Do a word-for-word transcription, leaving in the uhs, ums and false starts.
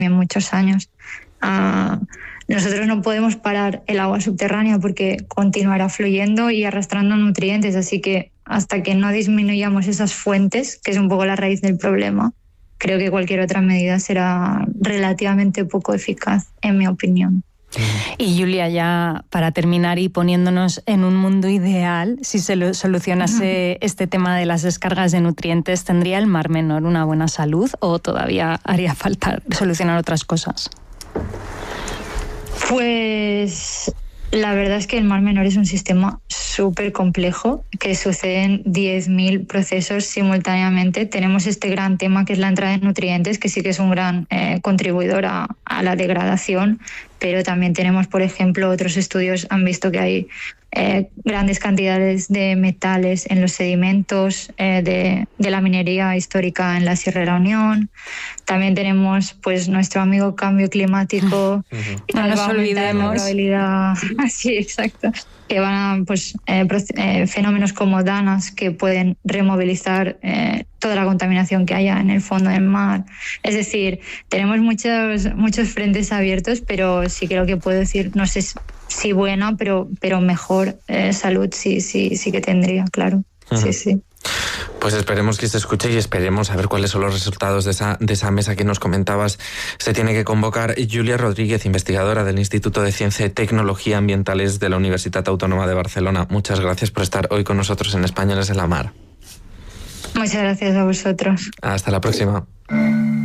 en muchos años. Uh, nosotros no podemos parar el agua subterránea porque continuará fluyendo y arrastrando nutrientes, así que hasta que no disminuyamos esas fuentes, que es un poco la raíz del problema, creo que cualquier otra medida será relativamente poco eficaz, en mi opinión. Y Julia, ya para terminar y poniéndonos en un mundo ideal, si se lo solucionase uh-huh. este tema de las descargas de nutrientes, ¿tendría el Mar Menor una buena salud o todavía haría falta solucionar otras cosas? Pues la verdad es que el Mar Menor es un sistema súper complejo, que suceden diez mil procesos simultáneamente. Tenemos este gran tema que es la entrada de nutrientes, que sí que es un gran eh, contribuidor a, a la degradación, pero también tenemos, por ejemplo, otros estudios han visto que hay eh, grandes cantidades de metales en los sedimentos eh, de, de la minería histórica en la Sierra de la Unión. También tenemos pues nuestro amigo cambio climático. Uh-huh. No nos olvidemos. Probabilidad... sí, exacto. Que van a pues, eh, eh, fenómenos como danas que pueden removilizar eh, toda la contaminación que haya en el fondo del mar. Es decir, tenemos muchos, muchos frentes abiertos, pero sí creo que puedo decir, no sé si buena, pero, pero mejor eh, salud sí, sí, sí que tendría, claro. Uh-huh. Sí, sí. Pues esperemos que se escuche y esperemos a ver cuáles son los resultados de esa, de esa mesa que nos comentabas. Se tiene que convocar. Julia Rodríguez, investigadora del Instituto de Ciencia y Tecnología Ambientales de la Universitat Autónoma de Barcelona. Muchas gracias por estar hoy con nosotros en Españoles en la Mar. Muchas gracias a vosotros. Hasta la próxima.